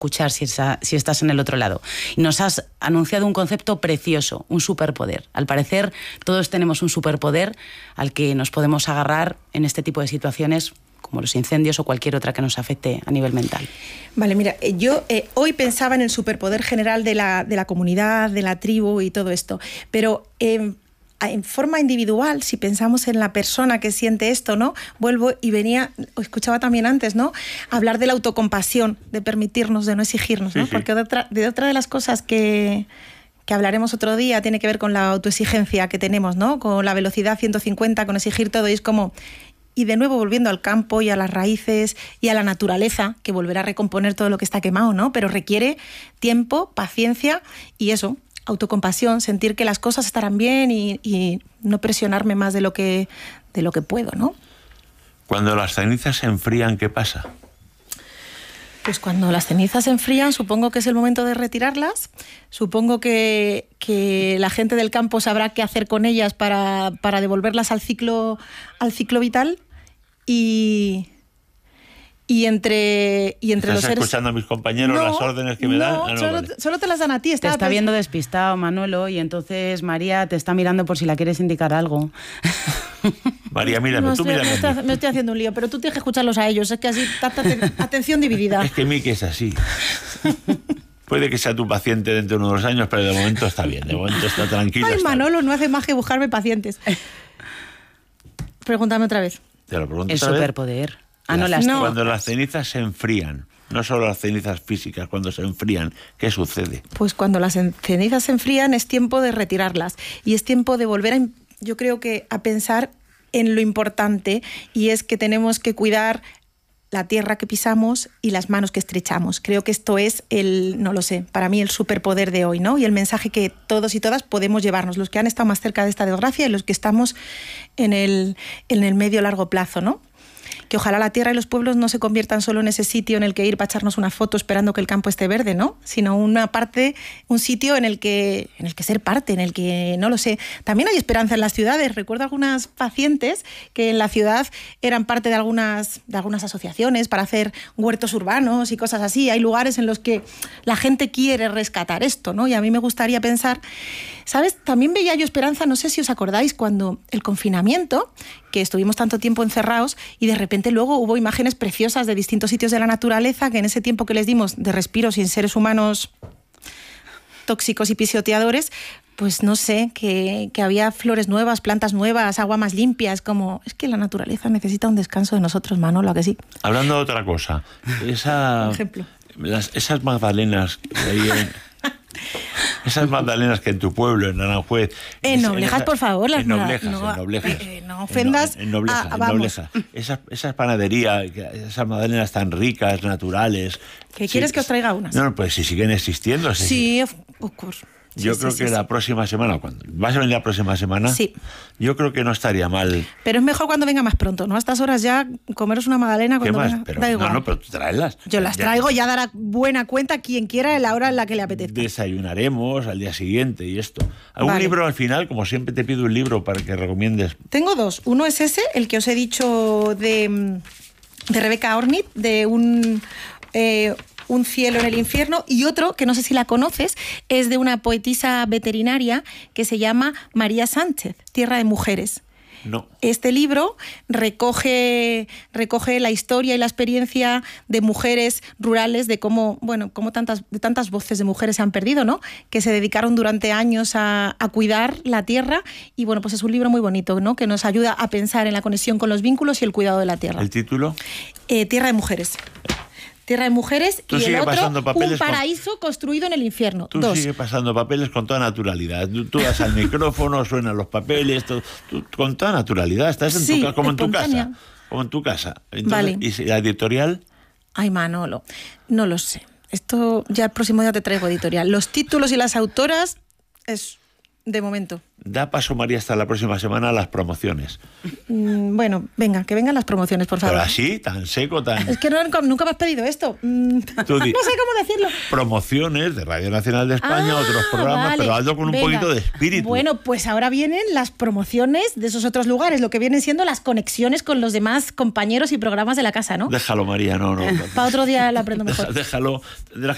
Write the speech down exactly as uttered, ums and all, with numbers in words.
escuchar si, esa, si estás en el otro lado. Y nos has anunciado un concepto precioso, un superpoder. Al parecer, todos tenemos un superpoder al que nos podemos agarrar en este tipo de situaciones, como los incendios o cualquier otra que nos afecte a nivel mental. Vale, mira, yo eh, hoy pensaba en el superpoder general de la, de la comunidad, de la tribu y todo esto, pero eh, en forma individual, si pensamos en la persona que siente esto, ¿no? Vuelvo y venía, o escuchaba también antes, ¿no? Hablar de la autocompasión, de permitirnos, de no exigirnos, ¿no? Sí, sí. Porque de otra, de otra de las cosas que... que hablaremos otro día, tiene que ver con la autoexigencia que tenemos, ¿no? Con la velocidad ciento cincuenta, con exigir todo, y es como... Y de nuevo volviendo al campo y a las raíces y a la naturaleza, que volverá a recomponer todo lo que está quemado, ¿no? Pero requiere tiempo, paciencia y eso, autocompasión, sentir que las cosas estarán bien y, y no presionarme más de lo que, de lo que puedo, ¿no? Cuando las cenizas se enfrían, ¿qué pasa? Pues cuando las cenizas se enfrían, supongo que es el momento de retirarlas. Supongo que, que la gente del campo sabrá qué hacer con ellas para, para devolverlas al ciclo, al ciclo vital. Y, y entre, y entre ¿Estás los seres... escuchando a mis compañeros no, las órdenes que me no, dan? Ah, no, solo, vale. solo te las dan a ti. Te está pensando... viendo despistado, Manolo, y entonces María te está mirando por si la quieres indicar algo. María, mírame, no, tú estoy, mírame. me, estoy, me estoy haciendo un lío, pero tú tienes que escucharlos a ellos. Es que así, tanta atención dividida. Es que Miki es así. Puede que sea tu paciente dentro de unos años, pero de momento está bien, de momento está tranquila. Ay, está Manolo, bien. no hace más que buscarme pacientes. Pregúntame otra vez. Te lo pregunto El otra vez. superpoder. Ah, no, Las- las No. Cuando las cenizas se enfrían, no solo las cenizas físicas, cuando se enfrían, ¿qué sucede? Pues cuando las cenizas se enfrían es tiempo de retirarlas y es tiempo de volver a, yo creo que a pensar en lo importante, y es que tenemos que cuidar la tierra que pisamos y las manos que estrechamos. Creo que esto es el, no lo sé, para mí el superpoder de hoy, ¿no? Y el mensaje que todos y todas podemos llevarnos, los que han estado más cerca de esta desgracia y los que estamos en el, en el medio largo plazo, ¿no? Que ojalá la tierra y los pueblos no se conviertan solo en ese sitio en el que ir para echarnos una foto esperando que el campo esté verde, ¿no? Sino una parte, un sitio en el que, en el que ser parte, en el que, no lo sé. También hay esperanza en las ciudades. Recuerdo algunas pacientes que en la ciudad eran parte de algunas, de algunas asociaciones para hacer huertos urbanos y cosas así. Hay lugares en los que la gente quiere rescatar esto, ¿no? Y a mí me gustaría pensar... ¿Sabes? También veía yo esperanza, no sé si os acordáis, cuando el confinamiento, que estuvimos tanto tiempo encerrados y de repente luego hubo imágenes preciosas de distintos sitios de la naturaleza que en ese tiempo que les dimos de respiro sin seres humanos tóxicos y pisoteadores, pues no sé, que, que había flores nuevas, plantas nuevas, agua más limpia. Es como, es que la naturaleza necesita un descanso de nosotros, Manolo, ¿a que sí? Hablando de otra cosa, esa, Por ejemplo. Las, esas magdalenas que hay en... Esas magdalenas que en tu pueblo, en Aranjuez... En Noblejas, esa, por favor. Las en Noblejas, no, en Noblejas. Eh, no ofendas. En, en Noblejas, ah, en vamos. Noblejas. Esas, esas panaderías, esas magdalenas tan ricas, naturales... ¿Qué sí, quieres que os traiga unas? No, pues si siguen existiendo. Si, Sí, of, of course. Yo sí, creo sí, que sí, la sí. próxima semana, cuando vas a venir la próxima semana, Sí. yo creo que no estaría mal. Pero es mejor cuando venga más pronto, ¿no? A estas horas ya comeros una magdalena ¿Qué cuando más? venga. Pero, Da no, igual. no, pero tú tráelas. Yo las traigo, ya dará buena cuenta quien quiera en la hora en la que le apetezca. Desayunaremos al día siguiente y esto. ¿Algún Vale. libro al final? Como siempre te pido un libro para que recomiendes. Tengo dos. Uno es ese, el que os he dicho de, de Rebeca Ornit, de un... Eh, Un cielo en el infierno, y otro, que no sé si la conoces, es de una poetisa veterinaria que se llama María Sánchez, Tierra de Mujeres. No. Este libro recoge, recoge la historia y la experiencia de mujeres rurales, de cómo, bueno, cómo tantas, de tantas voces de mujeres se han perdido, ¿no? Que se dedicaron durante años a, a cuidar la tierra, y bueno, pues es un libro muy bonito, ¿no? Que nos ayuda a pensar en la conexión con los vínculos y el cuidado de la tierra. ¿El título? Eh, Tierra de Mujeres. Tierra de Mujeres. Tú Y el sigue otro, pasando papeles Un con- paraíso construido en el infierno. Tú Dos. sigues pasando papeles con toda naturalidad. Tú, tú vas al micrófono, suenan los papeles, todo, tú- con toda naturalidad. Estás en Sí, tu, ca- como en tu espontánea. casa. Como en tu casa. Entonces, Vale. ¿y si la editorial? Ay, Manolo, no lo sé. Esto ya el próximo día te traigo editorial. Los títulos y las autoras es de momento. Da paso, María, hasta la próxima semana a las promociones. Mm, bueno, venga, que vengan las promociones, por favor. Pero así, tan seco, tan... Es que no, nunca me has pedido esto. Mm, Tú di- no sé cómo decirlo. Promociones de Radio Nacional de España, Ah, otros programas, vale. pero hazlo con un Venga. poquito de espíritu. Bueno, pues ahora vienen las promociones de esos otros lugares, lo que vienen siendo las conexiones con los demás compañeros y programas de la casa, ¿no? Déjalo, María, no, no. Para otro día lo aprendo mejor. Déjalo.